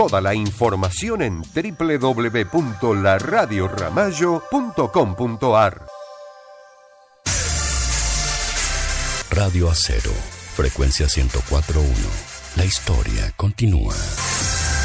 Toda la información en www.laradioramallo.com.ar. Radio Acero, frecuencia 104.1. La historia continúa.